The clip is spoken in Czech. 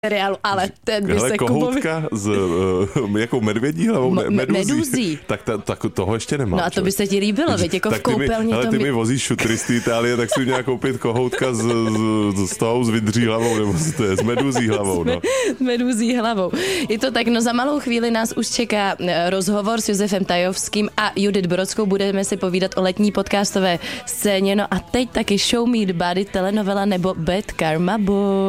seriálu, ale ten by se kohoutka s jakou medvědí hlavou? Meduzí. Tak toho ještě nemám. No a to by se ti líbilo, věď, jako v koupelně. Ale ty mi vozíš šutry z Itálie, tak si měla koupit kohoutka s vydří hlavou, nebo to je s meduzí hlavou. No. S meduzí hlavou. Je to tak, no za malou chvíli nás už čeká rozhovor s Josefem Tajovským a Judith Brodskou. Budeme si povídat o letní podcastové scéně. No a teď taky Show Me the Body, telenovela nebo Bad Karma Boy.